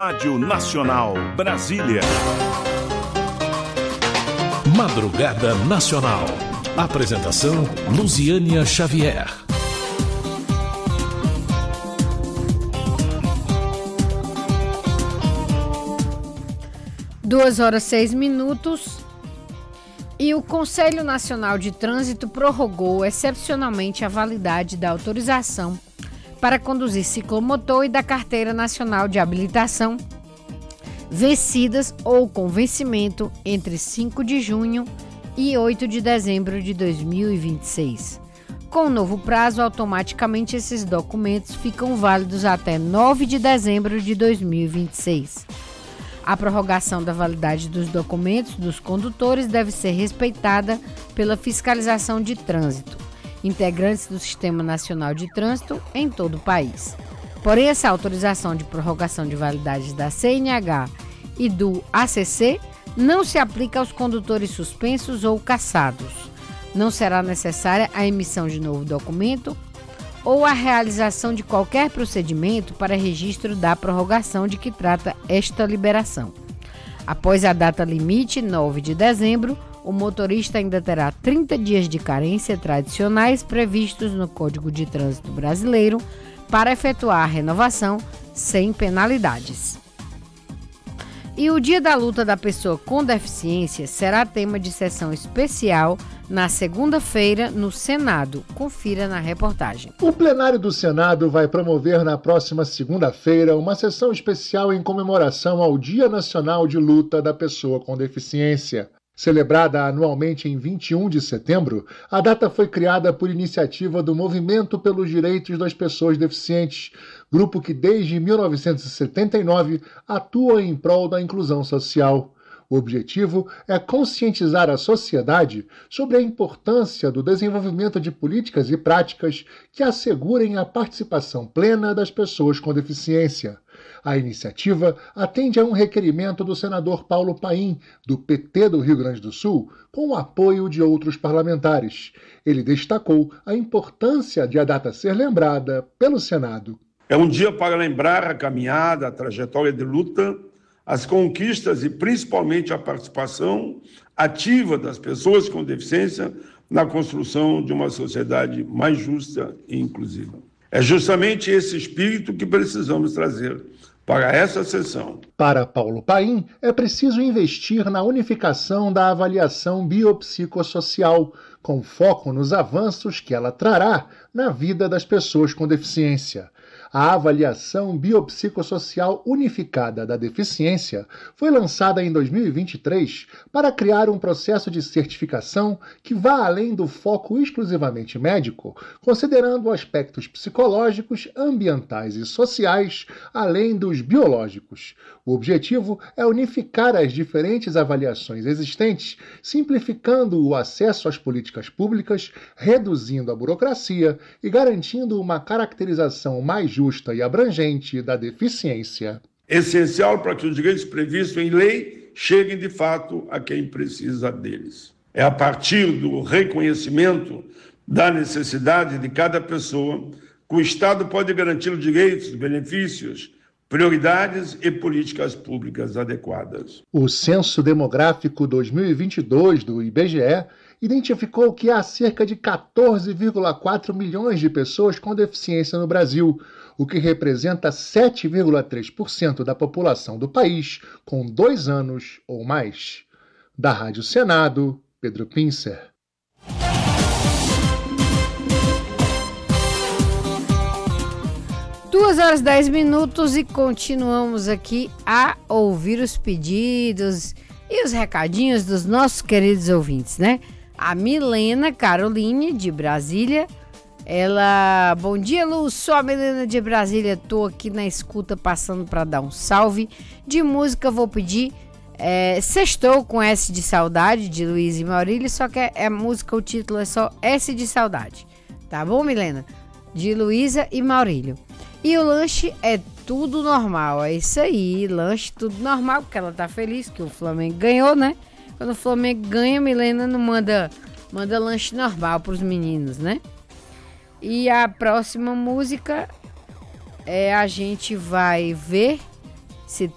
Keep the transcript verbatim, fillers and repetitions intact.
Rádio Nacional, Brasília. Madrugada Nacional. Apresentação, Luziânia Xavier. Duas horas seis minutos. E o Conselho Nacional de Trânsito prorrogou excepcionalmente a validade da autorização para conduzir ciclomotor e da Carteira Nacional de Habilitação, vencidas ou com vencimento entre cinco de junho e oito de dezembro de dois mil e vinte e seis. Com o novo prazo, automaticamente esses documentos ficam válidos até nove de dezembro de dois mil e vinte e seis. A prorrogação da validade dos documentos dos condutores deve ser respeitada pela fiscalização de trânsito, integrantes do Sistema Nacional de Trânsito em todo o país. Porém, essa autorização de prorrogação de validade da C N H e do A C C não se aplica aos condutores suspensos ou cassados. Não será necessária a emissão de novo documento ou a realização de qualquer procedimento para registro da prorrogação de que trata esta liberação. Após a data limite, nove de dezembro, o motorista ainda terá trinta dias de carência tradicionais previstos no Código de Trânsito Brasileiro para efetuar a renovação sem penalidades. E o Dia da Luta da Pessoa com Deficiência será tema de sessão especial na segunda-feira no Senado. Confira na reportagem. O plenário do Senado vai promover na próxima segunda-feira uma sessão especial em comemoração ao Dia Nacional de Luta da Pessoa com Deficiência. Celebrada anualmente em vinte e um de setembro, a data foi criada por iniciativa do Movimento pelos Direitos das Pessoas Deficientes, grupo que desde mil novecentos e setenta e nove atua em prol da inclusão social. O objetivo é conscientizar a sociedade sobre a importância do desenvolvimento de políticas e práticas que assegurem a participação plena das pessoas com deficiência. A iniciativa atende a um requerimento do senador Paulo Paim, do P T do Rio Grande do Sul, com o apoio de outros parlamentares. Ele destacou a importância de a data ser lembrada pelo Senado. É um dia para lembrar a caminhada, a trajetória de luta, as conquistas e principalmente a participação ativa das pessoas com deficiência na construção de uma sociedade mais justa e inclusiva. É justamente esse espírito que precisamos trazer para essa sessão. Para Paulo Paim, é preciso investir na unificação da avaliação biopsicossocial, com foco nos avanços que ela trará na vida das pessoas com deficiência. A avaliação biopsicossocial unificada da deficiência foi lançada em dois mil e vinte e três para criar um processo de certificação que vá além do foco exclusivamente médico, considerando aspectos psicológicos, ambientais e sociais, além dos biológicos. O objetivo é unificar as diferentes avaliações existentes, simplificando o acesso às políticas públicas, reduzindo a burocracia e garantindo uma caracterização mais justa e abrangente da deficiência. Essencial para que os direitos previstos em lei cheguem de fato a quem precisa deles. É a partir do reconhecimento da necessidade de cada pessoa que o Estado pode garantir os direitos, benefícios, prioridades e políticas públicas adequadas. O Censo Demográfico dois mil e vinte e dois do I B G E identificou que há cerca de quatorze vírgula quatro milhões de pessoas com deficiência no Brasil, o que representa sete vírgula três por cento da população do país com dois anos ou mais. Da Rádio Senado, Pedro Pincer. Duas horas dez minutos e continuamos aqui a ouvir os pedidos e os recadinhos dos nossos queridos ouvintes, né? A Milena Caroline, de Brasília, ela... Bom dia, Lu, sou a Milena de Brasília, tô aqui na escuta passando para dar um salve. De música vou pedir é, Sextou com S de Saudade, de Luiz e Maurílio, só que é, é música, o título é só S de Saudade. Tá bom, Milena? De Luísa e Maurílio. E o lanche é tudo normal, é isso aí, lanche tudo normal, porque ela tá feliz que o Flamengo ganhou, né? Quando o Flamengo ganha, a Milena não manda, manda lanche normal pros meninos, né? E a próxima música é a gente vai ver se